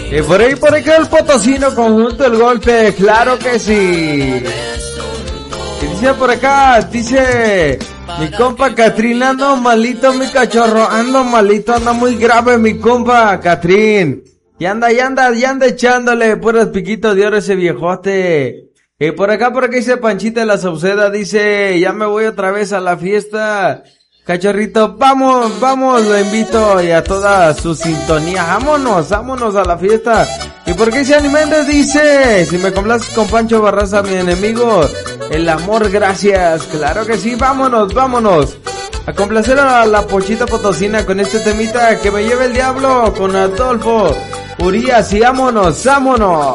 Y por ahí quedó el potosino conjunto el golpe, claro que sí. Y dice por acá, dice mi compa Catrín, ando malito mi cachorro, ando malito, anda muy grave mi compa Catrín. Y anda echándole puros piquitos de oro ese viejote. Y por acá dice Panchita de la Sauceda, dice, ya me voy otra vez a la fiesta. Cachorrito, vamos, lo invito y a toda su sintonía, vámonos a la fiesta. Y por qué Ani Méndez dice, si me complaces con Pancho Barraza, mi enemigo, el amor, gracias, claro que sí, vámonos. A complacer a la Pochita Potosina con este temita que me lleve el diablo con Adolfo Urias y vámonos.